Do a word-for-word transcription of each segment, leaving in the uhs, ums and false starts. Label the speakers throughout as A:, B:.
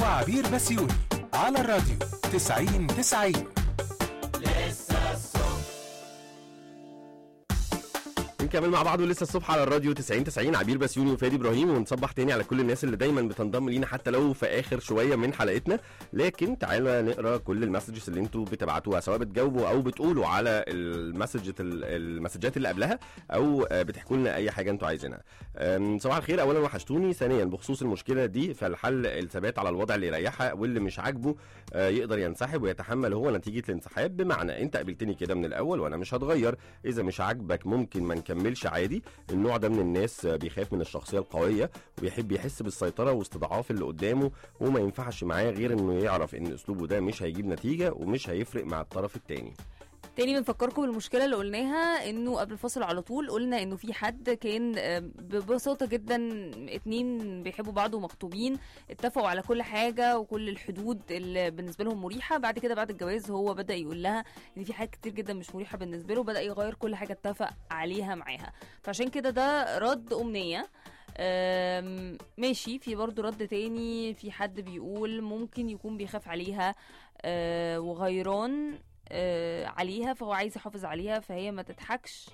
A: وعبير بسيوني على الراديو تسعين تسعين.
B: نكمل مع بعض ولسه الصبح على الراديو تسعين تسعين. عبير بسيوني وفادي ابراهيم، ونصبح تاني على كل الناس اللي دايما بتنضم لينا حتى لو في اخر شويه من حلقتنا. لكن تعالى نقرا كل المسجز اللي انتوا بتبعتوها، سواء بتجاوبوا او بتقولوا على المسجات المسجات اللي قبلها، او بتحكوا لنا اي حاجه انتوا عايزينها. صباح الخير. اولا وحشتوني. ثانيا بخصوص المشكله دي، فالحل الثبات على الوضع اللي يريحها، واللي مش عاجبه يقدر ينسحب ويتحمل هو نتيجه الانسحاب. بمعنى انت قابلتني كده من الاول وانا مش هتغير، اذا مش عاجبك ممكن ما نكملش عادي. النوع ده من الناس بيخاف من الشخصيه القويه وبيحب يحس بالسيطره واستضعاف اللي قدامه، وما ينفعش معاه غير انه يعرف ان اسلوبه ده مش هيجيب نتيجه ومش هيفرق مع الطرف الثاني.
C: تاني بنفكركم بالمشكله اللي قلناها، انه قبل الفصل على طول قلنا انه في حد كان ببساطه جدا اتنين بيحبوا بعض ومخطوبين، اتفقوا على كل حاجه وكل الحدود اللي بالنسبه لهم مريحه. بعد كده بعد الجواز هو بدا يقول لها ان في حاجات كتير جدا مش مريحه بالنسبه له، بدا يغير كل حاجه اتفق عليها معاها. فعشان كده ده رد امنيه. ماشي. في برضو رد تاني، في حد بيقول ممكن يكون بيخاف عليها وغيران آه عليها، فهو عايز يحافظ عليها، فهي ما تضحكش.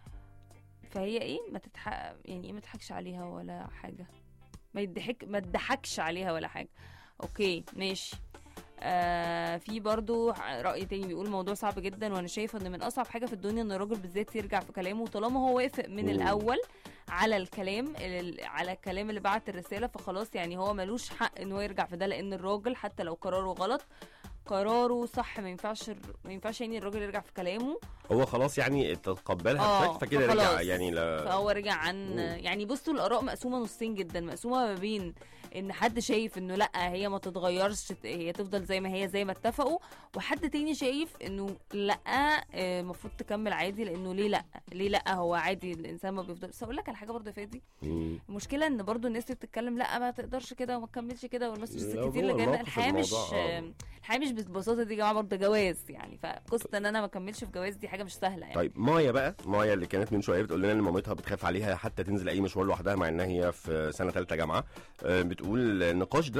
C: فهي ايه ما تضحك، يعني ايه ما تضحكش عليها ولا حاجه، ما يضحك ما تضحكش عليها ولا حاجه. اوكي ماشي. آه في برضو رأي تاني بيقول موضوع صعب جدا، وانا شايفه ان من اصعب حاجه في الدنيا ان الراجل بالذات يرجع في كلامه، طالما هو وافق من الاول على الكلام على الكلام اللي بعت الرساله، فخلاص يعني هو ملوش حق ان هو يرجع في ده، لان الراجل حتى لو قراره غلط قراره صح. ما ينفعش ما ينفعش يعني الراجل يرجع في كلامه،
B: هو خلاص يعني تقبلها بشكل فكده رجع يعني لا
C: فهو رجع عن مم. يعني بصوا الاراء مقسومه نصين جدا، مقسومه ما بين ان حد شايف انه لا هي ما تتغيرش، هي تفضل زي ما هي زي ما اتفقوا، وحد تاني شايف انه لا المفروض تكمل عادي، لانه ليه لا ليه لا هو عادي الانسان ما بيفضل. بس اقول لك على حاجه برضه يا فادي، المشكله ان برضه الناس اللي بتتكلم لا ما تقدرش كده وما تكملش كده، والمسجز الكتير اللي جايه الحياه مش الحياه مش بالبساطه دي يا جماعه، برضه جواز يعني، فقصه ان انا ما اكملش في جواز دي حاجه مش سهله يعني.
B: طيب مايا بقى، مايا اللي كانت من شويه بتقول لنا ان مامتها بتخاف عليها حتى تنزل اي مشوار لوحدها، مع انها هي في سنه ثالثه جامعه. بتقول النقاش ده